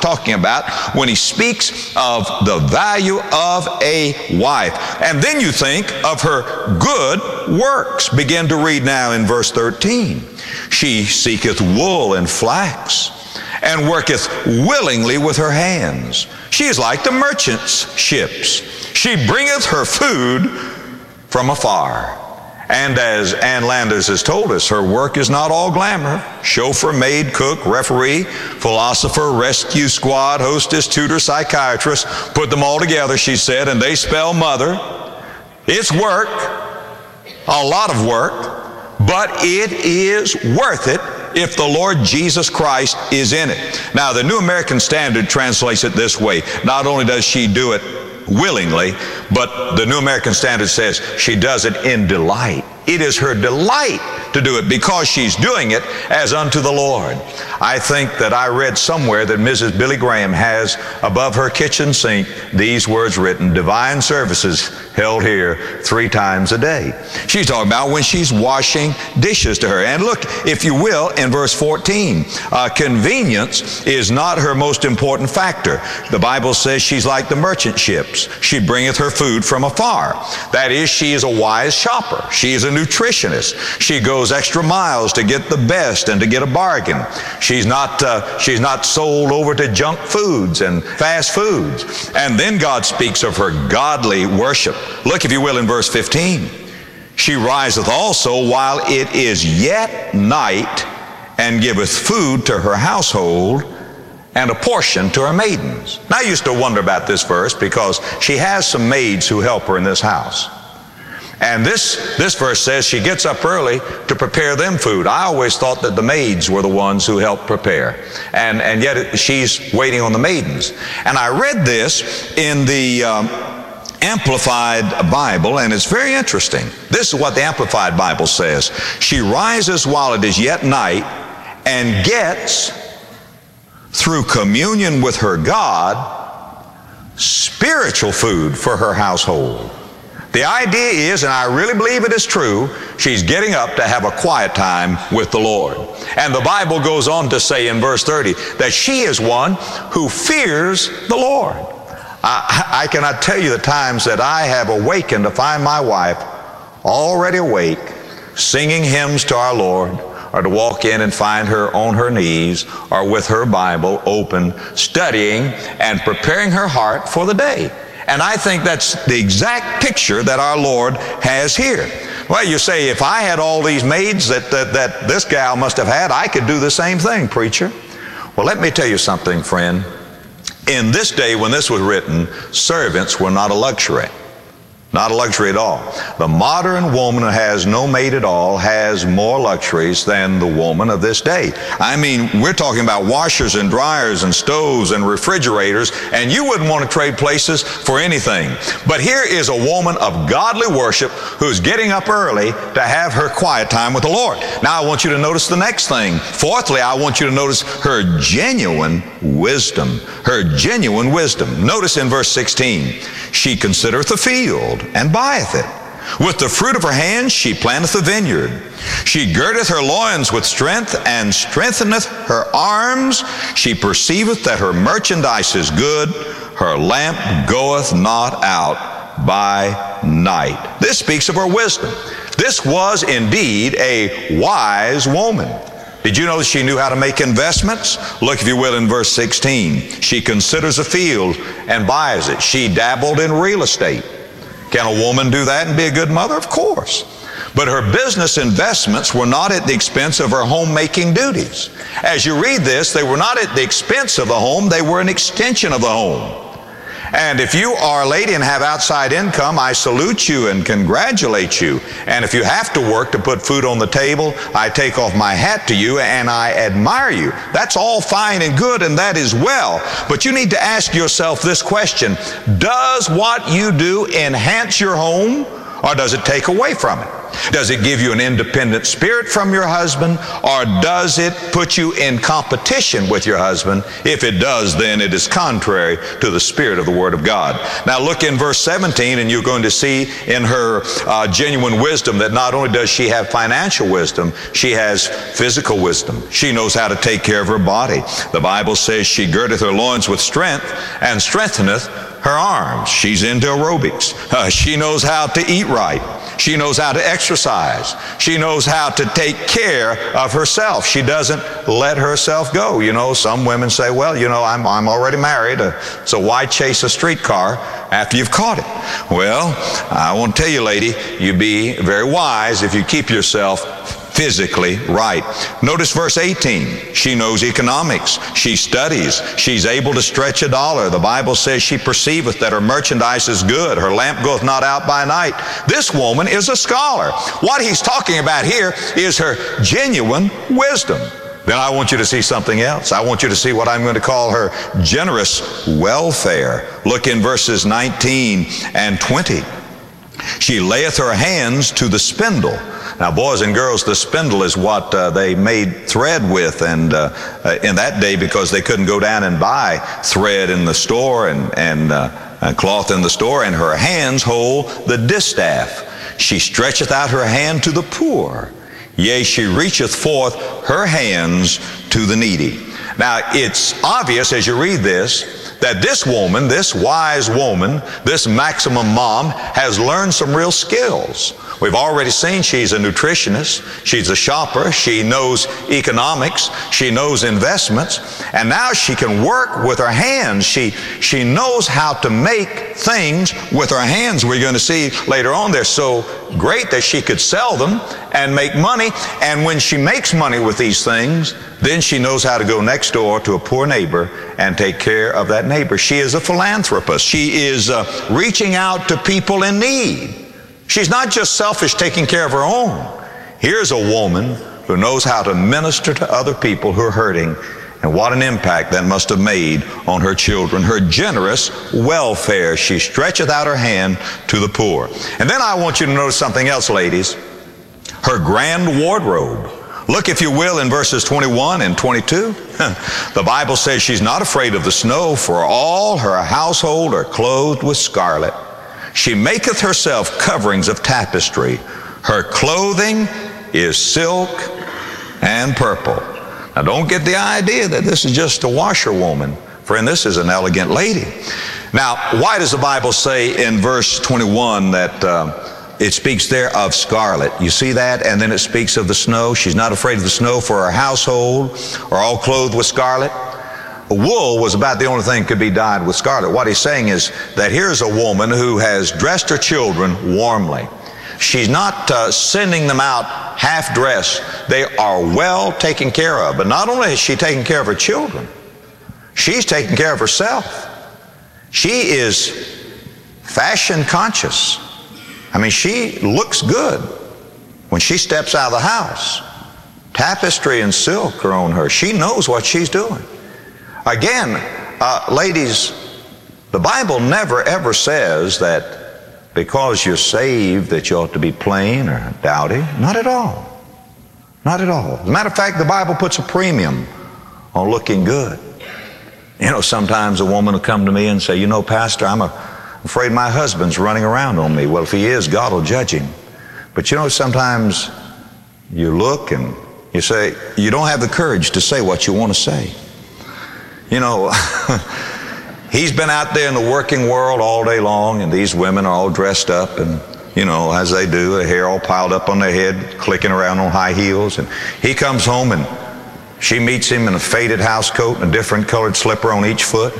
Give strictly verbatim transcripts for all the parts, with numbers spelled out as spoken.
talking about when he speaks of the value of a wife. And then you think of her good works. Begin to read now in verse thirteen. She seeketh wool and flax, and worketh willingly with her hands. She is like the merchant's ships. She bringeth her food from afar. And as Ann Landers has told us, her work is not all glamour. Chauffeur, maid, cook, referee, philosopher, rescue squad, hostess, tutor, psychiatrist, put them all together, she said, and they spell mother. It's work, a lot of work, but it is worth it if the Lord Jesus Christ is in it. Now, the New American Standard translates it this way. Not only does she do it willingly, but the New American Standard says she does it in delight. It is her delight to do it because she's doing it as unto the Lord. I think that I read somewhere that Missus Billy Graham has above her kitchen sink these words written, divine services held here three times a day. She's talking about when she's washing dishes to her. And look, if you will, in verse fourteen, uh, convenience is not her most important factor. The Bible says she's like the merchant ships. She bringeth her food from afar. That is, she is a wise shopper. She is a nutritionist. She goes extra miles to get the best and to get a bargain. She's not, uh, she's not sold over to junk foods and fast foods. And then God speaks of her godly worship. Look, if you will, in verse fifteen. She riseth also while it is yet night, and giveth food to her household, and a portion to her maidens. Now, I used to wonder about this verse because she has some maids who help her in this house. And this, this verse says she gets up early to prepare them food. I always thought that the maids were the ones who helped prepare. And, and yet it, she's waiting on the maidens. And I read this in the um, Amplified Bible, and it's very interesting. This is what the Amplified Bible says. She rises while it is yet night and gets, through communion with her God, spiritual food for her household. The idea is, and I really believe it is true, she's getting up to have a quiet time with the Lord. And the Bible goes on to say in verse thirty that she is one who fears the Lord. I, I cannot tell you the times that I have awakened to find my wife already awake, singing hymns to our Lord, or to walk in and find her on her knees or with her Bible open, studying and preparing her heart for the day. And I think that's the exact picture that our Lord has here. Well, you say, if I had all these maids that, that, that this gal must have had, I could do the same thing, preacher. Well, let me tell you something, friend. In this day when this was written, servants were not a luxury. Not a luxury at all. The modern woman who has no maid at all has more luxuries than the woman of this day. I mean, we're talking about washers and dryers and stoves and refrigerators, and you wouldn't want to trade places for anything. But here is a woman of godly worship who's getting up early to have her quiet time with the Lord. Now I want you to notice the next thing. Fourthly, I want you to notice her genuine wisdom. Her genuine wisdom. Notice in verse sixteen, she considereth the field and buyeth it. With the fruit of her hands she planteth a vineyard. She girdeth her loins with strength, and strengtheneth her arms. She perceiveth that her merchandise is good. Her lamp goeth not out by night. This speaks of her wisdom. This was indeed a wise woman. Did you know that she knew how to make investments? Look, if you will, in verse sixteen. She considers a field and buys it. She dabbled in real estate. Can a woman do that and be a good mother? Of course. But her business investments were not at the expense of her homemaking duties. As you read this, they were not at the expense of the home, they were an extension of the home. And if you are a lady and have outside income, I salute you and congratulate you. And if you have to work to put food on the table, I take off my hat to you and I admire you. That's all fine and good, and that is well. But you need to ask yourself this question: does what you do enhance your home, or does it take away from it? Does it give you an independent spirit from your husband, or does it put you in competition with your husband? If it does, then it is contrary to the spirit of the Word of God. Now look in verse seventeen, and you're going to see in her uh, genuine wisdom that not only does she have financial wisdom, she has physical wisdom. She knows how to take care of her body. The Bible says she girdeth her loins with strength and strengtheneth her arms. She's into aerobics. Uh, she knows how to eat right. She knows how to exercise. She knows how to take care of herself. She doesn't let herself go. You know, some women say, well, you know, I'm, I'm already married, uh, so why chase a streetcar after you've caught it? Well, I want to tell you, lady, you'd be very wise if you keep yourself physically right. Notice verse eighteen. She knows economics. She studies. She's able to stretch a dollar. The Bible says she perceiveth that her merchandise is good. Her lamp goeth not out by night. This woman is a scholar. What he's talking about here is her genuine wisdom. Then I want you to see something else. I want you to see what I'm going to call her generous welfare. Look in verses nineteen and twenty. She layeth her hands to the spindle. Now, boys and girls, the spindle is what uh, they made thread with, and uh, uh, in that day, because they couldn't go down and buy thread in the store and, and, uh, and cloth in the store, and her hands hold the distaff. She stretcheth out her hand to the poor. Yea, she reacheth forth her hands to the needy. Now, it's obvious as you read this that this woman, this wise woman, this maximum mom, has learned some real skills. We've already seen she's a nutritionist, she's a shopper, she knows economics, she knows investments, and now she can work with her hands. She, she knows how to make things with her hands. We're going to see later on they're so great that she could sell them and make money, and when she makes money with these things, then she knows how to go next door to a poor neighbor and take care of that neighbor. She is a philanthropist. She is uh, reaching out to people in need. She's not just selfish taking care of her own. Here's a woman who knows how to minister to other people who are hurting, and what an impact that must have made on her children. Her generous welfare. She stretcheth out her hand to the poor. And then I want you to notice something else, ladies. Her grand wardrobe. Look, if you will, in verses twenty-one and twenty-two. The Bible says she's not afraid of the snow, for all her household are clothed with scarlet. She maketh herself coverings of tapestry. Her clothing is silk and purple. Now, don't get the idea that this is just a washerwoman. Friend, this is an elegant lady. Now, why does the Bible say in verse twenty-one that uh, it speaks there of scarlet? You see that? And then it speaks of the snow. She's not afraid of the snow, for her household are all clothed with scarlet. Wool was about the only thing that could be dyed with scarlet. What he's saying is that here's a woman who has dressed her children warmly. She's not uh, sending them out half-dressed. They are well taken care of. But not only is she taking care of her children, she's taking care of herself. She is fashion conscious. I mean, she looks good when she steps out of the house. Tapestry and silk are on her. She knows what she's doing. Again, uh, ladies, the Bible never ever says that because you're saved that you ought to be plain or dowdy. Not at all. Not at all. As a matter of fact, the Bible puts a premium on looking good. You know, sometimes a woman will come to me and say, you know, Pastor, I'm a, afraid my husband's running around on me. Well, if he is, God will judge him. But you know, sometimes you look and you say, you don't have the courage to say what you want to say. You know, he's been out there in the working world all day long, and these women are all dressed up, and, you know, as they do, their hair all piled up on their head, clicking around on high heels. And he comes home, and she meets him in a faded house coat and a different colored slipper on each foot.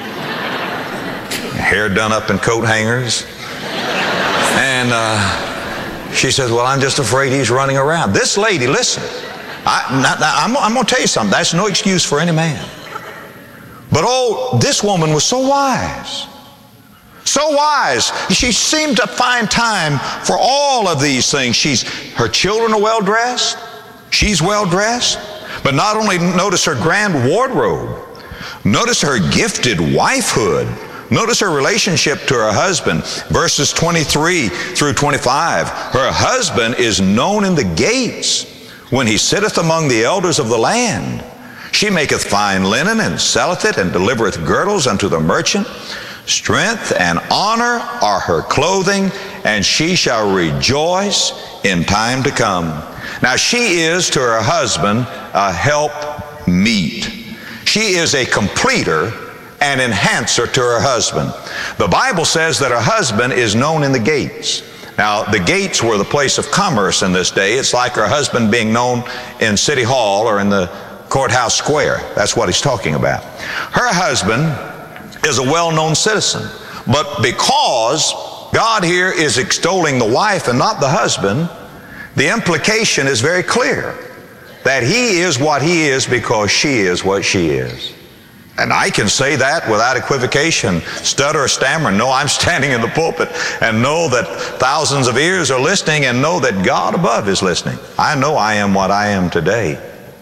Hair done up in coat hangers. And uh, she says, well, I'm just afraid he's running around. This lady, listen, I, not, I'm, I'm going to tell you something. That's no excuse for any man. But oh, this woman was so wise. So wise. She seemed to find time for all of these things. She's, her children are well dressed. She's well dressed. But not only notice her grand wardrobe, notice her gifted wifehood. Notice her relationship to her husband. Verses twenty-three through twenty-five. Her husband is known in the gates when he sitteth among the elders of the land. She maketh fine linen, and selleth it, and delivereth girdles unto the merchant. Strength and honor are her clothing, and she shall rejoice in time to come. Now she is to her husband a help meet. She is a completer and enhancer to her husband. The Bible says that her husband is known in the gates. Now, the gates were the place of commerce in this day. It's like her husband being known in City Hall or in the courthouse square. That's what he's talking about. Her husband is a well-known citizen. But because God here is extolling the wife and not the husband, the implication is very clear that he is what he is because she is what she is. And I can say that without equivocation, stutter or stammer, know I'm standing in the pulpit and know that thousands of ears are listening and know that God above is listening. I know I am what I am today,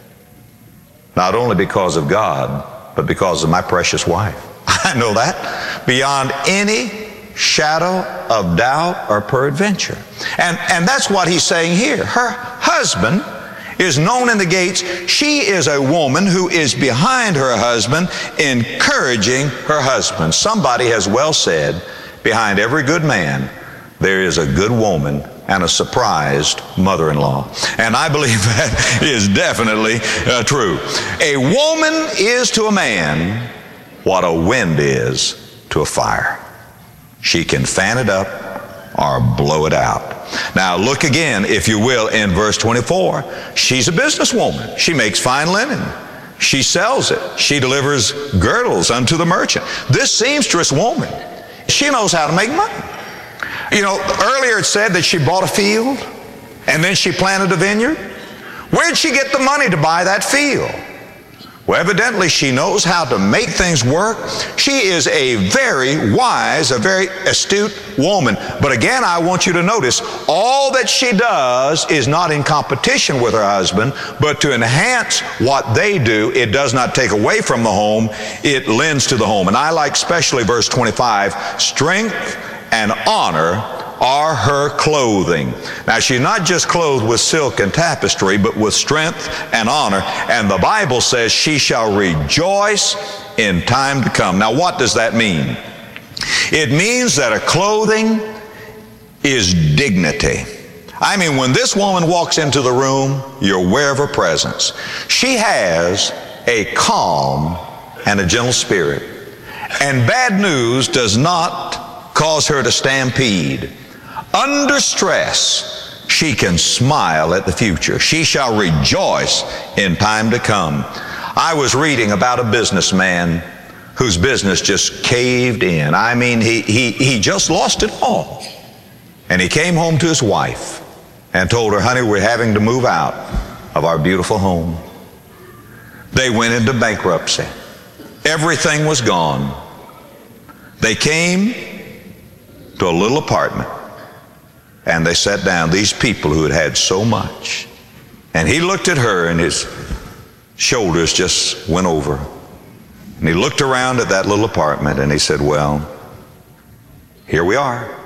not only because of God, but because of my precious wife. I know that beyond any shadow of doubt or peradventure. And, and that's what he's saying here. Her husband is known in the gates. She is a woman who is behind her husband, encouraging her husband. Somebody has well said, behind every good man, there is a good woman and a surprised mother-in-law. And I believe that is definitely uh, true. A woman is to a man what a wind is to a fire. She can fan it up or blow it out. Now look again, if you will, in verse twenty-four. She's a businesswoman. She makes fine linen. She sells it. She delivers girdles unto the merchant. This seamstress woman, she knows how to make money. You know, earlier it said that she bought a field and then she planted a vineyard. Where'd she get the money to buy that field? Well, evidently she knows how to make things work. She is a very wise, a very astute woman. But again, I want you to notice, all that she does is not in competition with her husband, but to enhance what they do. It does not take away from the home, it lends to the home. And I like especially verse twenty-five, strength and honor are her clothing. Now she's not just clothed with silk and tapestry, but with strength and honor. And the Bible says she shall rejoice in time to come. Now what does that mean? It means that her clothing is dignity. I mean, when this woman walks into the room, you're aware of her presence. She has a calm and a gentle spirit. And bad news does not cause her to stampede. Under stress, she can smile at the future. She shall rejoice in time to come. I was reading about a businessman whose business just caved in. I mean, he, he, he just lost it all. And he came home to his wife and told her, honey, we're having to move out of our beautiful home. They went into bankruptcy. Everything was gone. They came to a little apartment. And they sat down, these people who had had so much. And he looked at her and his shoulders just went over. And he looked around at that little apartment and he said, well, here we are.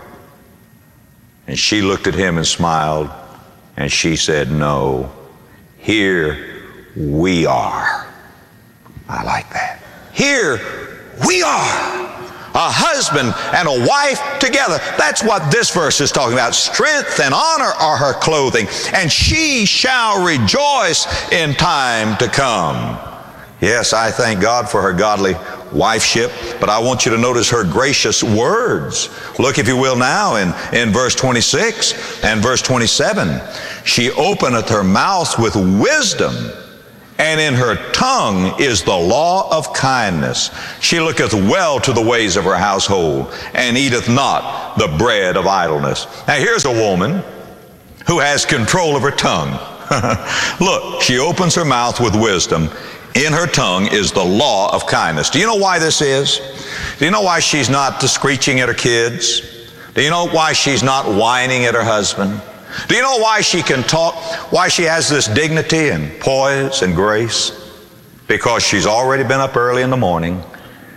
And she looked at him and smiled. And she said, no, here we are. I like that. Here we are. A husband and a wife together. That's what this verse is talking about. Strength and honor are her clothing, and she shall rejoice in time to come. Yes, I thank God for her godly wifeship, but I want you to notice her gracious words. Look, if you will, now in, in verse twenty-six and verse twenty-seven. She openeth her mouth with wisdom, and in her tongue is the law of kindness. She looketh well to the ways of her household, and eateth not the bread of idleness. Now here's a woman who has control of her tongue. Look, she opens her mouth with wisdom. In her tongue is the law of kindness. Do you know why this is? Do you know why she's not screeching at her kids? Do you know why she's not whining at her husband? Do you know why she can talk, why she has this dignity and poise and grace? Because she's already been up early in the morning.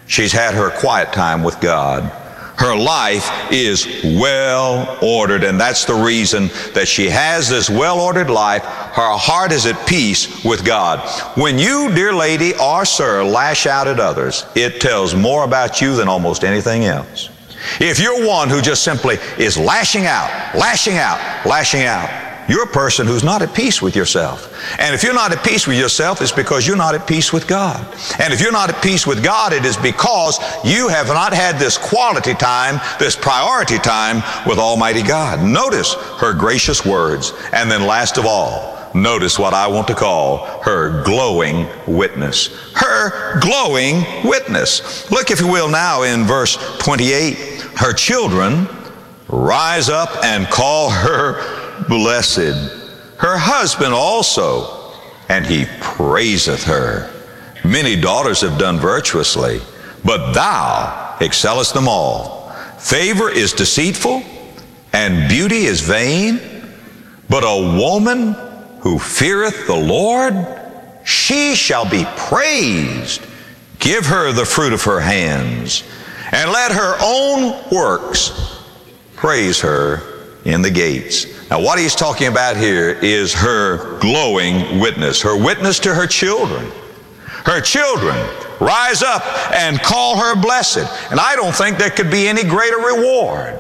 She's had her quiet time with God. Her life is well ordered, and that's the reason that she has this well-ordered life. Her heart is at peace with God. When you, dear lady or sir, lash out at others, it tells more about you than almost anything else. If you're one who just simply is lashing out, lashing out, lashing out, you're a person who's not at peace with yourself. And if you're not at peace with yourself, it's because you're not at peace with God. And if you're not at peace with God, it is because you have not had this quality time, this priority time with Almighty God. Notice her gracious words. And then last of all, notice what I want to call her glowing witness. Her glowing witness. Look, if you will, now in verse twenty-eight. Her children rise up and call her blessed. Her husband also, and he praiseth her. Many daughters have done virtuously, but thou excellest them all. Favor is deceitful, and beauty is vain, but a woman who feareth the Lord, she shall be praised. Give her the fruit of her hands, and let her own works praise her in the gates. Now, what he's talking about here is her glowing witness, her witness to her children. Her children rise up and call her blessed. And I don't think there could be any greater reward.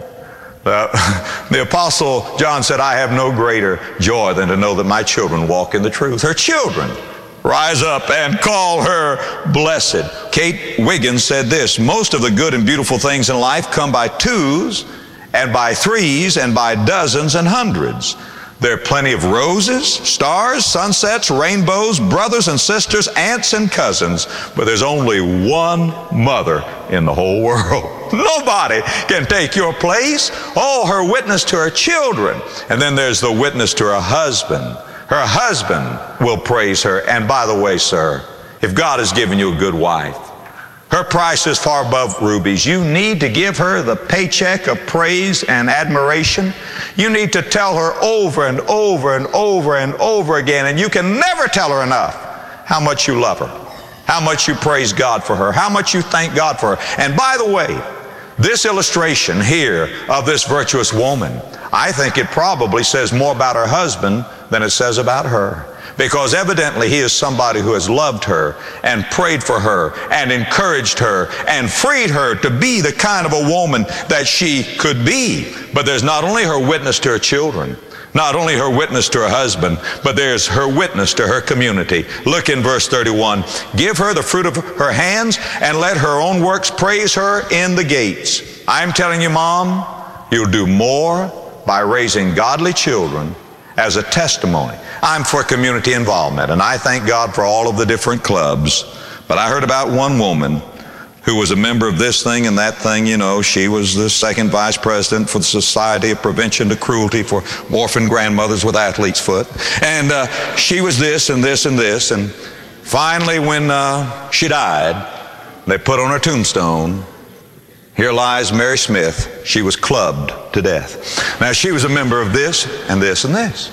Uh, the Apostle John said, I have no greater joy than to know that my children walk in the truth. Her children rise up and call her blessed. Kate Wiggins said this, most of the good and beautiful things in life come by twos and by threes and by dozens and hundreds. There are plenty of roses, stars, sunsets, rainbows, brothers and sisters, aunts and cousins, but there's only one mother in the whole world. Nobody can take your place. Oh, her witness to her children. And then there's the witness to her husband. Her husband will praise her. And by the way, sir, if God has given you a good wife, her price is far above rubies. You need to give her the paycheck of praise and admiration. You need to tell her over and over and over and over again, and you can never tell her enough how much you love her, how much you praise God for her, how much you thank God for her. And by the way, this illustration here of this virtuous woman, I think it probably says more about her husband than it says about her. Because evidently he is somebody who has loved her and prayed for her and encouraged her and freed her to be the kind of a woman that she could be. But there's not only her witness to her children, not only her witness to her husband, but there's her witness to her community. Look in verse thirty-one. Give her the fruit of her hands and let her own works praise her in the gates. I'm telling you, Mom, you'll do more by raising godly children as a testimony. I'm for community involvement, and I thank God for all of the different clubs. But I heard about one woman who was a member of this thing and that thing. You know, she was the second vice president for the Society of Prevention to Cruelty for Orphan Grandmothers with Athlete's Foot. And uh, she was this and this and this. And finally, when uh, she died, they put on her tombstone, here lies Mary Smith. She was clubbed to death. Now, she was a member of this and this and this.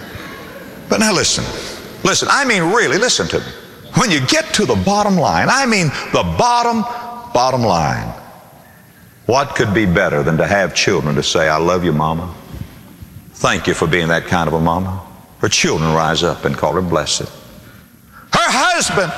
But now listen, listen, I mean really listen to me. When you get to the bottom line, I mean the bottom, bottom line, what could be better than to have children to say, I love you, Mama. Thank you for being that kind of a mama. Her children rise up and call her blessed. Her husband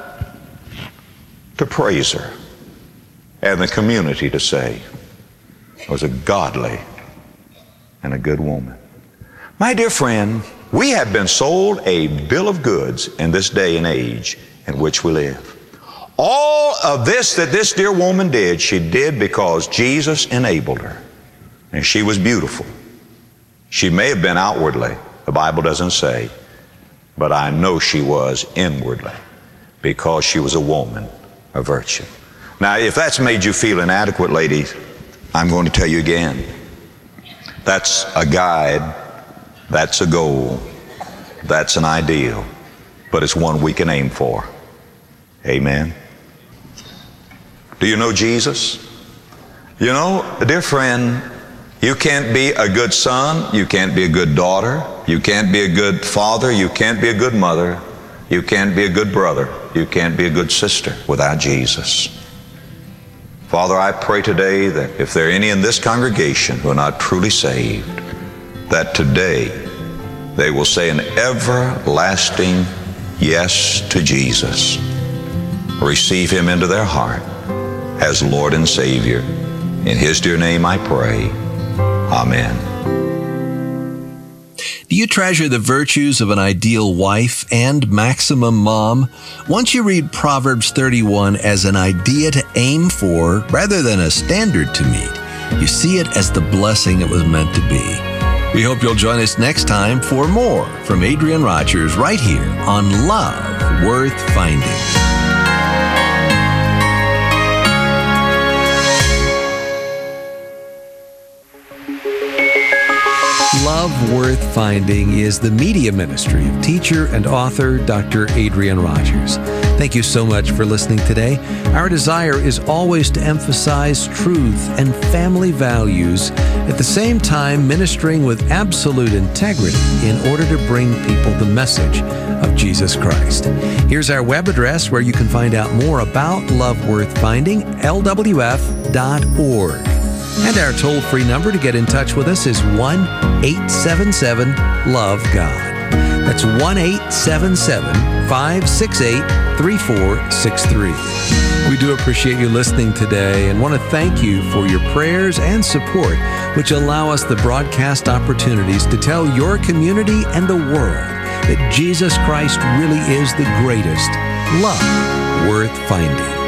to praise her. And the community to say, was a godly and a good woman. My dear friend, we have been sold a bill of goods in this day and age in which we live. All of this that this dear woman did, she did because Jesus enabled her. And she was beautiful. She may have been outwardly, the Bible doesn't say, but I know she was inwardly because she was a woman of virtue. Now, if that's made you feel inadequate, ladies, I'm going to tell you again. That's a guide. That's a goal. That's an ideal. But it's one we can aim for. Amen. Do you know Jesus? You know, dear friend, you can't be a good son. You can't be a good daughter. You can't be a good father. You can't be a good mother. You can't be a good brother. You can't be a good sister without Jesus. Father, I pray today that if there are any in this congregation who are not truly saved, that today they will say an everlasting yes to Jesus. Receive Him into their heart as Lord and Savior. In His dear name I pray. Amen. Do you treasure the virtues of an ideal wife and maximum mom? Once you read Proverbs thirty-one as an idea to aim for rather than a standard to meet, you see it as the blessing it was meant to be. We hope you'll join us next time for more from Adrian Rogers right here on Love Worth Finding. Love Worth Finding is the media ministry of teacher and author Doctor Adrian Rogers. Thank you so much for listening today. Our desire is always to emphasize truth and family values, at the same time ministering with absolute integrity in order to bring people the message of Jesus Christ. Here's our web address where you can find out more about Love Worth Finding, L W F dot org. And our toll-free number to get in touch with us is one eight seven seven love God. That's one eight seven seven five six eight three four six three. We do appreciate you listening today and want to thank you for your prayers and support, which allow us the broadcast opportunities to tell your community and the world that Jesus Christ really is the greatest love worth finding.